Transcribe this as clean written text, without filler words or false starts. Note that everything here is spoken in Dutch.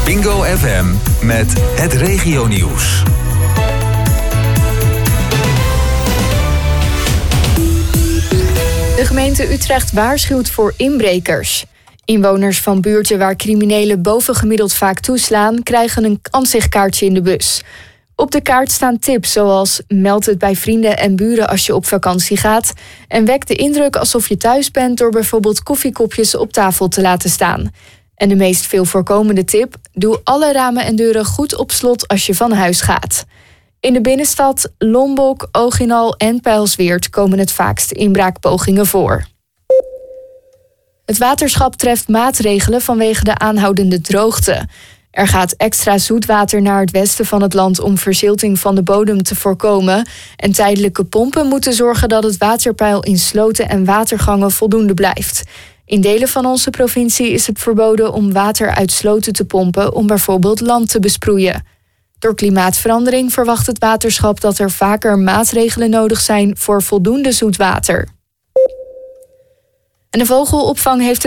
Bingo FM met het regionieuws. De gemeente Utrecht waarschuwt voor inbrekers. Inwoners van buurten waar criminelen bovengemiddeld vaak toeslaan, krijgen een aanzichtkaartje in de bus. Op de kaart staan tips zoals meld het bij vrienden en buren als je op vakantie gaat en wek de indruk alsof je thuis bent door bijvoorbeeld koffiekopjes op tafel te laten staan. En de meest veel voorkomende tip: doe alle ramen en deuren goed op slot als je van huis gaat. In de binnenstad, Lombok, Oginal en Pijlsweert komen het vaakst inbraakpogingen voor. Het waterschap treft maatregelen vanwege de aanhoudende droogte. Er gaat extra zoetwater naar het westen van het land om verzilting van de bodem te voorkomen. En tijdelijke pompen moeten zorgen dat het waterpeil in sloten en watergangen voldoende blijft. In delen van onze provincie is het verboden om water uit sloten te pompen om bijvoorbeeld land te besproeien. Door klimaatverandering verwacht het waterschap dat er vaker maatregelen nodig zijn voor voldoende zoetwater. En de vogelopvang heeft